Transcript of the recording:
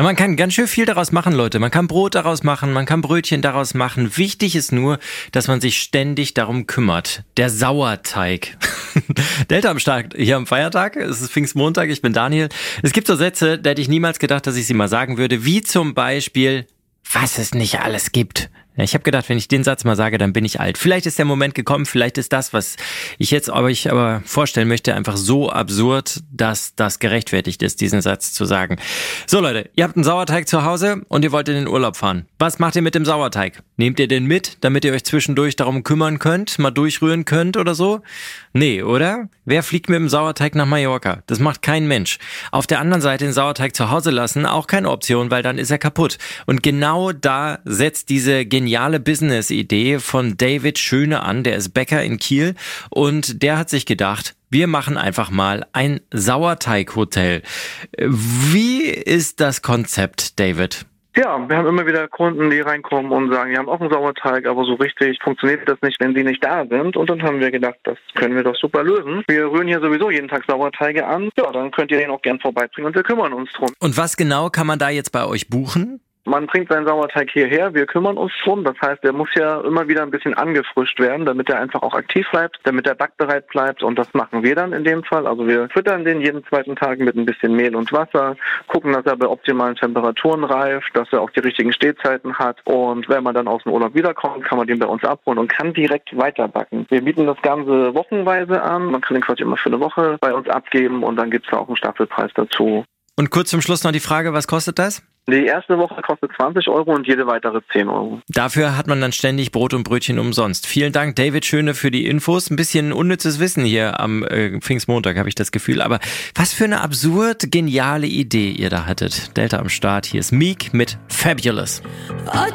Ja, man kann ganz schön viel daraus machen, Leute. Man kann Brot daraus machen, man kann Brötchen daraus machen. Wichtig ist nur, dass man sich ständig darum kümmert. Der Sauerteig. Delta am Start hier am Feiertag. Es ist Pfingstmontag, ich bin Daniel. Es gibt so Sätze, da hätte ich niemals gedacht, dass ich sie mal sagen würde. Wie zum Beispiel, was es nicht alles gibt. Ja, ich habe gedacht, wenn ich den Satz mal sage, dann bin ich alt. Vielleicht ist der Moment gekommen, vielleicht ist das, was ich jetzt euch aber vorstellen möchte, einfach so absurd, dass das gerechtfertigt ist, diesen Satz zu sagen. So Leute, ihr habt einen Sauerteig zu Hause und ihr wollt in den Urlaub fahren. Was macht ihr mit dem Sauerteig? Nehmt ihr den mit, damit ihr euch zwischendurch darum kümmern könnt, mal durchrühren könnt oder so? Nee, oder? Wer fliegt mit dem Sauerteig nach Mallorca? Das macht kein Mensch. Auf der anderen Seite den Sauerteig zu Hause lassen, auch keine Option, weil dann ist er kaputt. Und genau da setzt diese geniale Business-Idee von David Schöne an, der ist Bäcker in Kiel und der hat sich gedacht, wir machen einfach mal ein Sauerteig-Hotel. Wie ist das Konzept, David? Ja, wir haben immer wieder Kunden, die reinkommen und sagen, wir haben auch einen Sauerteig, aber so richtig funktioniert das nicht, wenn sie nicht da sind. Und dann haben wir gedacht, das können wir doch super lösen. Wir rühren hier sowieso jeden Tag Sauerteige an. Ja, dann könnt ihr den auch gern vorbeibringen und wir kümmern uns drum. Und was genau kann man da jetzt bei euch buchen? Man bringt seinen Sauerteig hierher, wir kümmern uns drum. Das heißt, der muss ja immer wieder ein bisschen angefrischt werden, damit er einfach auch aktiv bleibt, damit er backbereit bleibt. Und das machen wir dann in dem Fall. Also wir füttern den jeden zweiten Tag mit ein bisschen Mehl und Wasser, gucken, dass er bei optimalen Temperaturen reift, dass er auch die richtigen Stehzeiten hat. Und wenn man dann aus dem Urlaub wiederkommt, kann man den bei uns abholen und kann direkt weiterbacken. Wir bieten das Ganze wochenweise an. Man kann den quasi immer für eine Woche bei uns abgeben und dann gibt es da auch einen Staffelpreis dazu. Und kurz zum Schluss noch die Frage, was kostet das? Die erste Woche kostet 20 € und jede weitere 10 €. Dafür hat man dann ständig Brot und Brötchen umsonst. Vielen Dank, David Schöne, für die Infos. Ein bisschen unnützes Wissen hier am Pfingstmontag, habe ich das Gefühl. Aber was für eine absurd geniale Idee ihr da hattet. Delta am Start, hier ist Meek mit Fabulous.